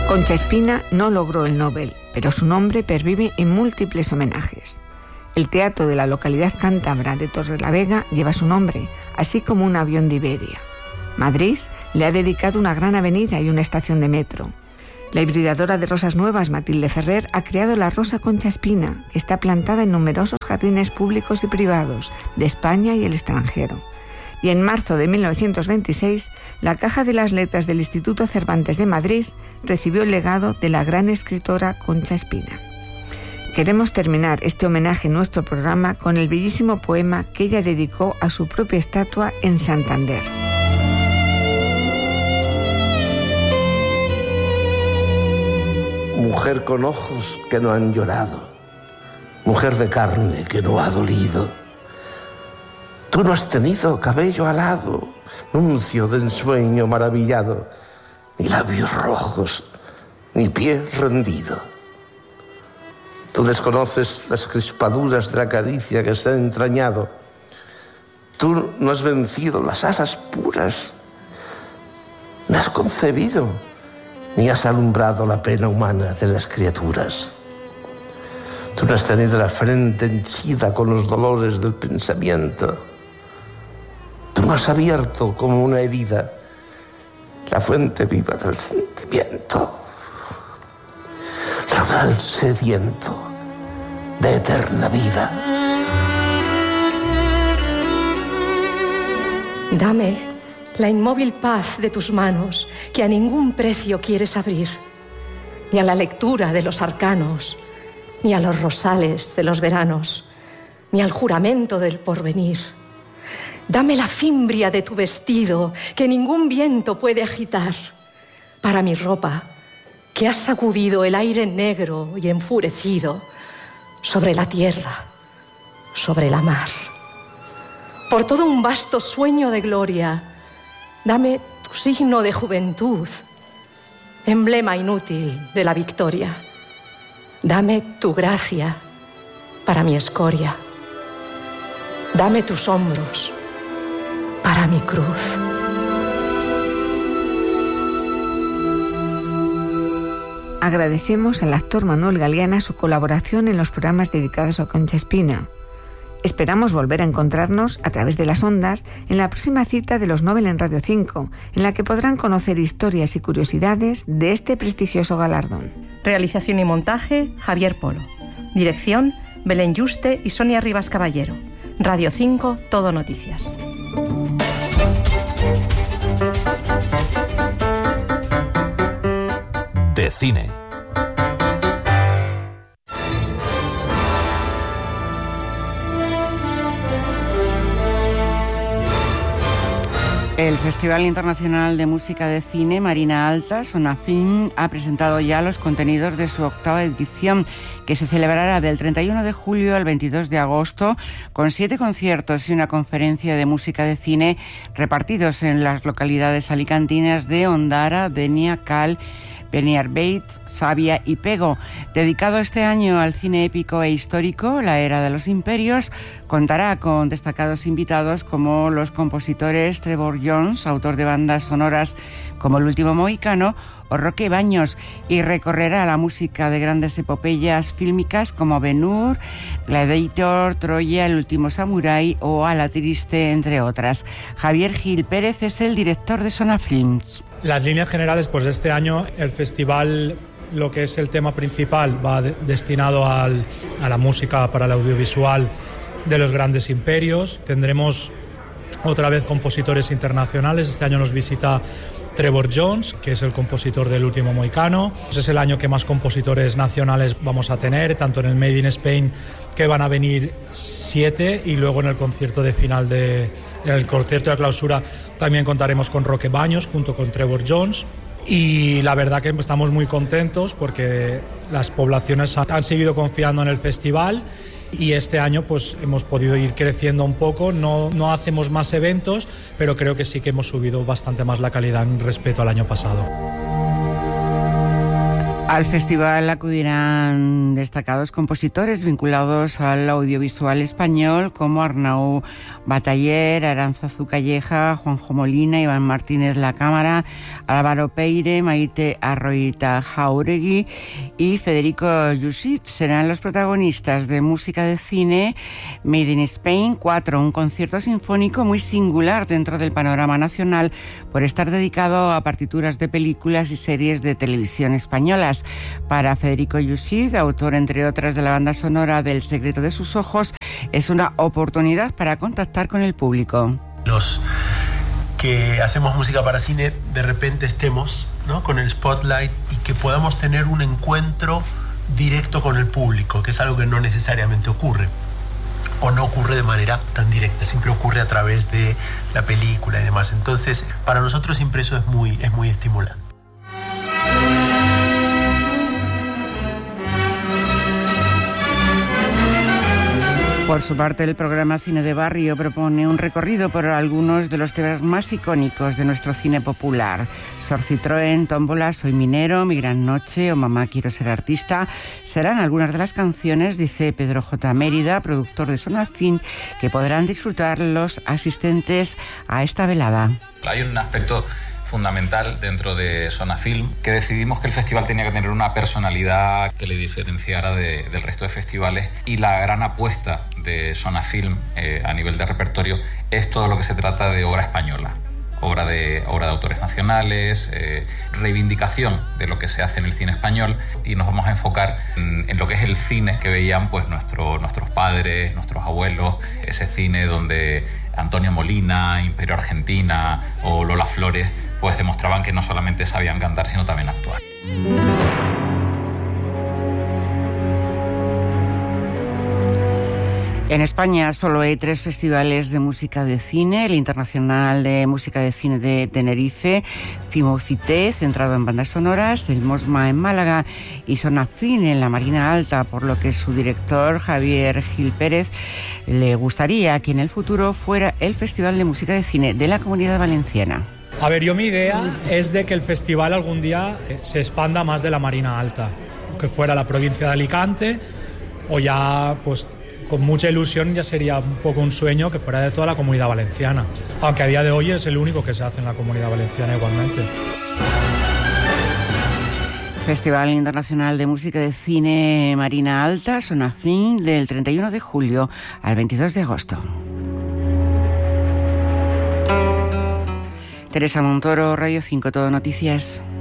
Concha Espina no logró el Nobel, pero su nombre pervive en múltiples homenajes. El teatro de la localidad cántabra de Torrelavega lleva su nombre, así como un avión de Iberia. Madrid le ha dedicado una gran avenida y una estación de metro. La hibridadora de rosas nuevas, Matilde Ferrer, ha creado la rosa Concha Espina, que está plantada en numerosos jardines públicos y privados de España y el extranjero. Y en marzo de 1926, la Caja de las Letras del Instituto Cervantes de Madrid recibió el legado de la gran escritora Concha Espina. Queremos terminar este homenaje en nuestro programa con el bellísimo poema que ella dedicó a su propia estatua en Santander. Mujer con ojos que no han llorado, mujer de carne que no ha dolido. Tú no has tenido cabello alado, nuncio de ensueño maravillado, ni labios rojos, ni pie rendido. Tú desconoces las crispaduras de la caricia que se ha entrañado. Tú no has vencido las asas puras, no has concebido, ni has alumbrado la pena humana de las criaturas. Tú no has tenido la frente henchida con los dolores del pensamiento. Tú no has abierto como una herida la fuente viva del sentimiento. Raudal sediento de eterna vida. Dame la inmóvil paz de tus manos que a ningún precio quieres abrir, ni a la lectura de los arcanos, ni a los rosales de los veranos, ni al juramento del porvenir. Dame la fimbria de tu vestido que ningún viento puede agitar, para mi ropa que ha sacudido el aire negro y enfurecido sobre la tierra, sobre la mar. Por todo un vasto sueño de gloria, dame tu signo de juventud, emblema inútil de la victoria. Dame tu gracia para mi escoria. Dame tus hombros para mi cruz. Agradecemos al actor Manuel Galeana su colaboración en los programas dedicados a Concha Espina. Esperamos volver a encontrarnos a través de las ondas en la próxima cita de los Nobel en Radio 5, en la que podrán conocer historias y curiosidades de este prestigioso galardón. Realización y montaje, Javier Polo. Dirección, Belén Yuste y Sonia Rivas Caballero. Radio 5, Todo Noticias. De cine. El Festival Internacional de Música de Cine Marina Alta, Sonafilm, ha presentado ya los contenidos de su 8ª edición, que se celebrará del 31 de julio al 22 de agosto, con 7 conciertos y una conferencia de música de cine repartidos en las localidades alicantinas de Ondara, Denia, Cal, Beniarbeit, Sabia y Pego. Dedicado este año al cine épico e histórico, La Era de los Imperios contará con destacados invitados como los compositores Trevor Jones, autor de bandas sonoras como El Último Mohicano, o Roque Baños, y recorrerá la música de grandes epopeyas fílmicas como Ben-Hur, Gladiator, Troya, El Último Samurái o A la Triste, entre otras. Javier Gil Pérez es el director de Sonafilms. Las líneas generales, pues de este año el festival, lo que es el tema principal, va destinado a la música para el audiovisual de los grandes imperios. Tendremos otra vez compositores internacionales. Este año nos visita Trevor Jones, que es el compositor del Último Mohicano. Es el año que más compositores nacionales vamos a tener, tanto en el Made in Spain, que van a venir 7, y luego en el concierto de final en el concierto de clausura también contaremos con Roque Baños junto con Trevor Jones. Y la verdad que estamos muy contentos porque las poblaciones han seguido confiando en el festival, y este año pues hemos podido ir creciendo un poco. No hacemos más eventos, pero creo que sí que hemos subido bastante más la calidad en respecto al año pasado. Al festival acudirán destacados compositores vinculados al audiovisual español como Arnau Bataller, Arantzazu Calleja, Juanjo Molina, Iván Martínez La Cámara, Álvaro Peire, Maite Arroita Jauregui y Federico Yusit. Serán los protagonistas de música de cine Made in Spain 4, un concierto sinfónico muy singular dentro del panorama nacional por estar dedicado a partituras de películas y series de televisión españolas. Para Federico Yusit, autor entre otras de la banda sonora del Secreto de sus ojos, es una oportunidad para contactar con el público. Los que hacemos música para cine de repente estemos, ¿no?, con el spotlight y que podamos tener un encuentro directo con el público, que es algo que no necesariamente ocurre o no ocurre de manera tan directa, siempre ocurre a través de la película y demás. Entonces, para nosotros siempre eso es muy estimulante. Por su parte, el programa Cine de Barrio propone un recorrido por algunos de los temas más icónicos de nuestro cine popular. Sor Citroën, Tómbola, Soy minero, Mi gran noche o Mamá quiero ser artista serán algunas de las canciones, dice Pedro J. Mérida, productor de Sonafilm, que podrán disfrutar los asistentes a esta velada. Hay un aspecto fundamental dentro de Sonafilm, que decidimos que el festival tenía que tener una personalidad que le diferenciara del resto de festivales, y la gran apuesta de Sonafilm a nivel de repertorio es todo lo que se trata de obra española, obra de autores nacionales, reivindicación de lo que se hace en el cine español, y nos vamos a enfocar en lo que es el cine que veían pues nuestros padres, nuestros abuelos, ese cine donde Antonio Molina, Imperio Argentina o Lola Flores pues demostraban que no solamente sabían cantar, sino también actuar. En España solo hay 3 festivales de música de cine: el Internacional de Música de Cine de Tenerife, Fimocité, centrado en bandas sonoras, el Mosma en Málaga y Sonafilm en la Marina Alta, por lo que su director, Javier Gil Pérez, le gustaría que en el futuro fuera el Festival de Música de Cine de la Comunidad Valenciana. A ver, mi idea es de que el festival algún día se expanda más de la Marina Alta, que fuera la provincia de Alicante, o ya, pues, con mucha ilusión ya sería un poco un sueño que fuera de toda la Comunidad Valenciana, aunque a día de hoy es el único que se hace en la Comunidad Valenciana igualmente. Festival Internacional de Música de Cine Marina Alta, Sonafilm, del 31 de julio al 22 de agosto. Teresa Montoro, Radio 5, Todo Noticias.